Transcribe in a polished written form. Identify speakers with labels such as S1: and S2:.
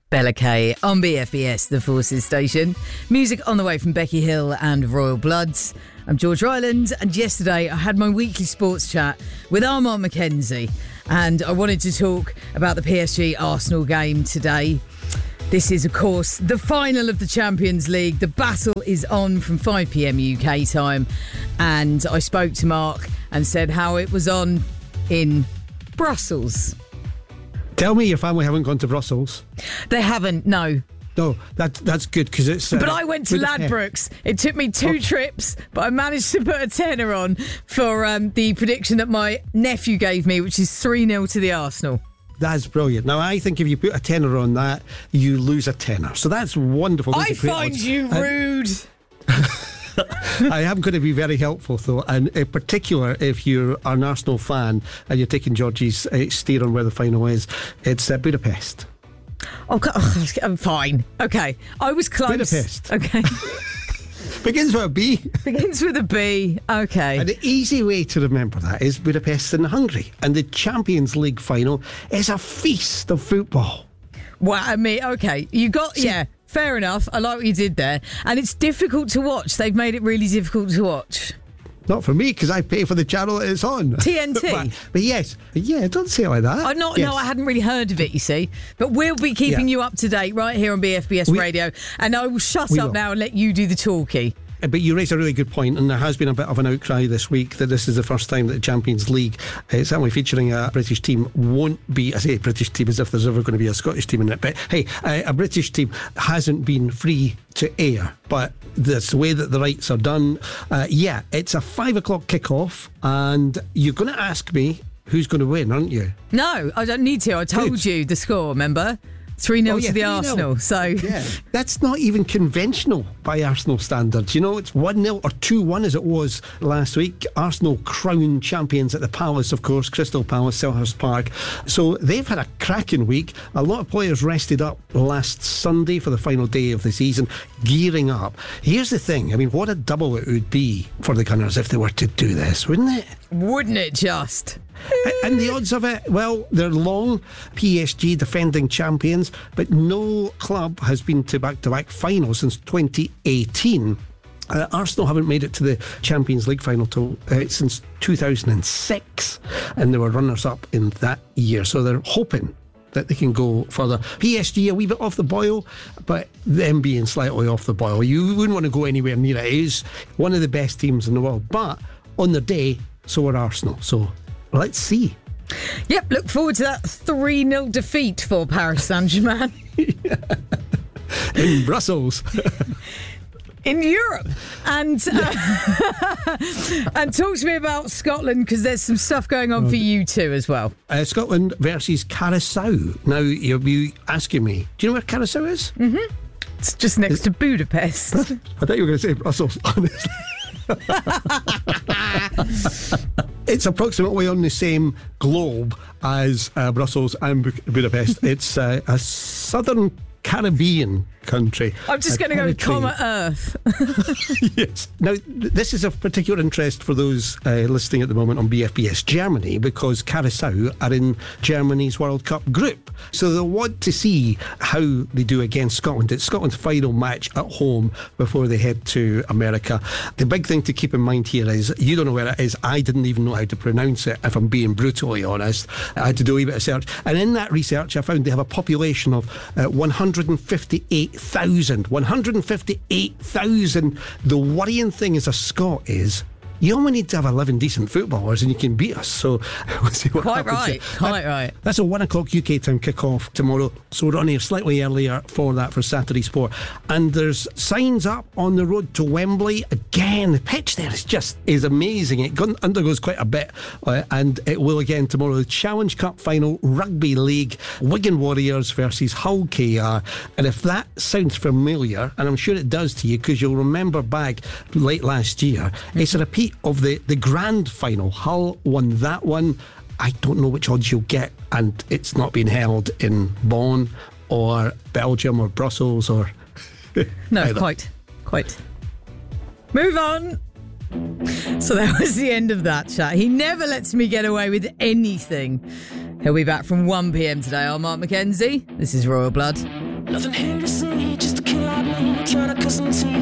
S1: Bella Kay on BFBS, the Forces station. Music on the way from Becky Hill and Royal Bloods. I'm George Ryland, and yesterday I had my weekly sports chat with Armand McKenzie, and I wanted to talk about the PSG-Arsenal game today. This is, of course, the final of the Champions League. The battle is on from 5 p.m. UK time, and I spoke to Mark and said how it was on in Brussels.
S2: Tell me your family haven't gone to Brussels.
S1: They haven't, no.
S2: No, that's good because it's...
S1: but I went to Ladbrokes. It took me two trips, but I managed to put a tenner on for the prediction that my nephew gave me, which is 3-0 to the Arsenal.
S2: That's brilliant. Now, I think if you put a tenner on that, you lose a tenner. So that's wonderful.
S1: I find you rude.
S2: I am going to be very helpful, though, and in particular, if you're an Arsenal fan and you're taking Georgie's steer on where the final is, it's Budapest.
S1: Oh, I'm fine. Okay, I was close.
S2: Budapest.
S1: Okay.
S2: Begins with a B.
S1: Begins with a B. Okay.
S2: And the easy way to remember that is Budapest in Hungary, and the Champions League final is a feast of football.
S1: Well, I mean, okay, you got fair enough. I like what you did there. And it's difficult to watch. They've made it really difficult to watch.
S2: Not for me, because I pay for the channel that it's on.
S1: TNT?
S2: but yes. Yeah, don't say it like that.
S1: No, I hadn't really heard of it, you see. But we'll be keeping you up to date right here on BFBS Radio. And I will shut up now and let you do the talkie.
S2: But you raise a really good point, and there has been a bit of an outcry this week that this is the first time that the Champions League, certainly featuring a British team, won't be, I say British team as if there's ever going to be a Scottish team in it, but hey, a British team hasn't been free to air, but that's the way that the rights are done. It's a 5 o'clock kickoff, and you're going to ask me who's going to win, aren't you?
S1: No, I don't need to. I told you the score, remember? 3-0 to the 3-0. Arsenal. So
S2: yeah, that's not even conventional by Arsenal standards. You know, it's 1-0 or 2-1 as it was last week. Arsenal crowned champions at the Palace, of course, Crystal Palace, Selhurst Park. So they've had a cracking week. A lot of players rested up last Sunday for the final day of the season, gearing up. Here's the thing. I mean, what a double it would be for the Gunners if they were to do this, wouldn't it?
S1: Wouldn't it just?
S2: And the odds of it, well, they're long. PSG defending champions, but no club has been to back-to-back finals since 2018. Arsenal haven't made it to the Champions League final since 2006, and they were runners-up in that year, so they're hoping that they can go further. PSG a wee bit off the boil, but them being slightly off the boil, you wouldn't want to go anywhere near it. It is one of the best teams in the world, but on their day, so are Arsenal, so let's see.
S1: Yep, look forward to that 3-0 defeat for Paris Saint-Germain.
S2: In Brussels.
S1: In Europe. And and talk to me about Scotland, because there's some stuff going on for you too as well.
S2: Scotland versus Curaçao. Now, you'll be asking me, do you know where Curaçao is?
S1: Mm-hmm. It's just next to Budapest.
S2: I thought you were going to say Brussels, honestly. It's approximately on the same globe as Brussels and Budapest. It's a southern Caribbean country.
S1: I'm just going to go with Comet Earth.
S2: Yes. Now, this is of particular interest for those listening at the moment on BFBS Germany, because Curaçao are in Germany's World Cup group. So they'll want to see how they do against Scotland. It's Scotland's final match at home before they head to America. The big thing to keep in mind here is you don't know where it is. I didn't even know how to pronounce it, if I'm being brutally honest. I had to do a wee bit of search. And in that research, I found they have a population of 158,000. The worrying thing as a Scot is you only need to have 11 decent footballers and you can beat us. So we'll see what happens.
S1: Quite right.
S2: That's a 1 o'clock UK time kick-off tomorrow. So we're on here slightly earlier for that for Saturday Sport. And there's signs up on the road to Wembley. Again, the pitch there is amazing. It undergoes quite a bit. And it will again tomorrow. The Challenge Cup final, Rugby League, Wigan Warriors versus Hull KR. And if that sounds familiar, and I'm sure it does to you, because you'll remember back late last year, it's a repeat of the grand final. Hull won that one. I don't know which odds you'll get, and it's not been held in Bonn or Belgium or Brussels or
S1: no,
S2: either.
S1: quite. Move on. So that was the end of that chat. He never lets me get away with anything. He'll be back from 1 p.m. today. I'm Mark McKenzie. This is Royal Blood.
S3: Nothing here to see, just to kill